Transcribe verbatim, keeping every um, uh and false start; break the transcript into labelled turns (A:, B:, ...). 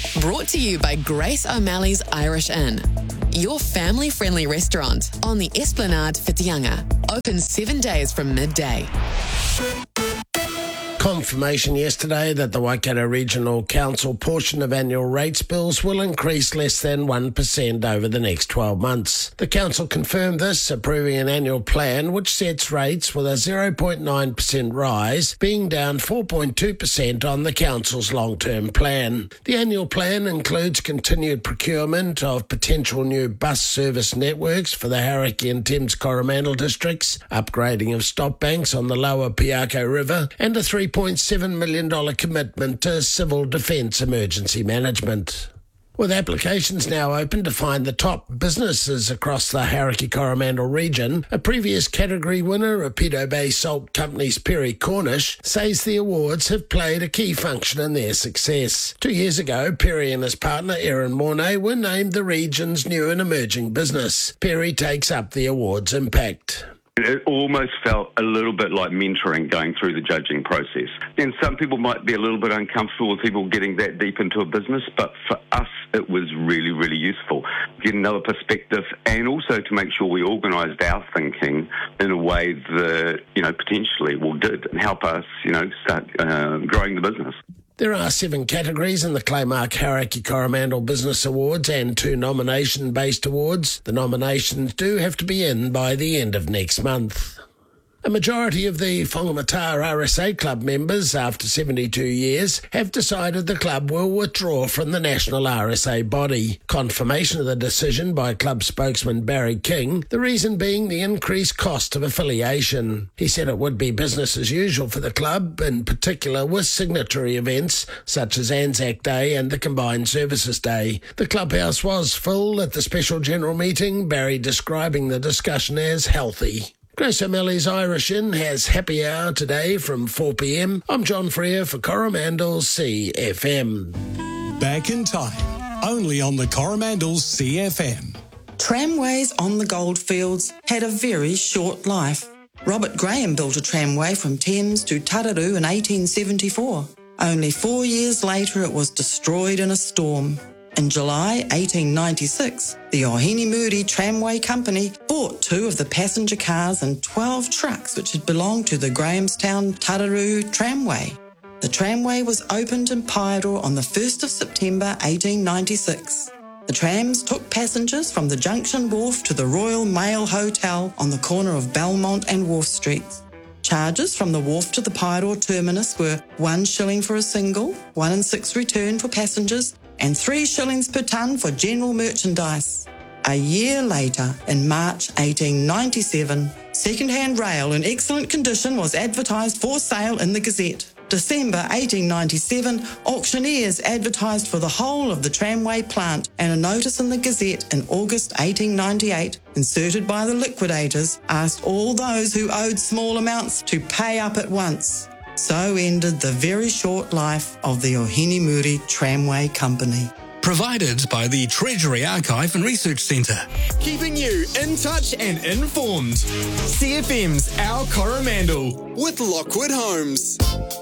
A: Brought to you by Grace O'Malley's Irish Inn, your family-friendly restaurant on the Esplanade Whitianga. Open seven days from midday.
B: Confirmation yesterday that the Waikato Regional Council portion of annual rates bills will increase less than one percent over the next twelve months. The Council confirmed this, approving an annual plan which sets rates with a zero point nine percent rise, being down four point two percent on the Council's long-term plan. The annual plan includes continued procurement of potential new bus service networks for the Hauraki and Thames Coromandel districts, upgrading of stop banks on the lower Piako River, and a three point seven million dollars commitment to civil defence emergency management. With applications now open to find the top businesses across the Hauraki Coromandel region, a previous category winner, Rapido Bay Salt Company's Perry Cornish, says the awards have played a key function in their success. Two years ago, Perry and his partner Erin Mornay were named the region's new and emerging business. Perry takes up the award's impact.
C: It almost felt a little bit like mentoring going through the judging process. And some people might be a little bit uncomfortable with people getting that deep into a business, but for us, it was really, really useful. Get another perspective, and also to make sure we organised our thinking in a way that, you know, potentially will did help us, you know, start uh, growing the business.
B: There are seven categories in the Claymark Hauraki Coromandel Business Awards and two nomination-based awards. The nominations do have to be in by the end of next month. A majority of the Whangamata R S A Club members, after seventy-two years, have decided the club will withdraw from the national R S A body. Confirmation of the decision by club spokesman Barry King, the reason being the increased cost of affiliation. He said it would be business as usual for the club, in particular with signatory events such as Anzac Day and the Combined Services Day. The clubhouse was full at the special general meeting, Barry describing the discussion as healthy. Grace O'Malley's Irish Inn has happy hour today from four p m. I'm John Freer for Coromandel C F M.
D: Back in time, only on the Coromandel C F M.
E: Tramways on the goldfields had a very short life. Robert Graham built a tramway from Thames to Tararoo in eighteen seventy-four. Only four years later it was destroyed in a storm. In July eighteen ninety-six, the Ohini-Muri Tramway Company bought two of the passenger cars and twelve trucks which had belonged to the Grahamstown Tararoo Tramway. The tramway was opened in Paeroa on the first of September eighteen ninety-six. The trams took passengers from the Junction Wharf to the Royal Mail Hotel on the corner of Belmont and Wharf Streets. Charges from the wharf to the Paeroa terminus were one shilling for a single, one and six return for passengers, and three shillings per tonne for general merchandise. A year later, in March eighteen ninety-seven, second-hand rail in excellent condition was advertised for sale in the Gazette. December eighteen ninety-seven, auctioneers advertised for the whole of the tramway plant, and a notice in the Gazette in August eighteen ninety-eight, inserted by the liquidators, asked all those who owed small amounts to pay up at once. So ended the very short life of the Ohini-Muri Tramway Company.
D: Provided by the Treasury Archive and Research Centre.
F: Keeping you in touch and informed. C F M's Our Coromandel with Lockwood Homes.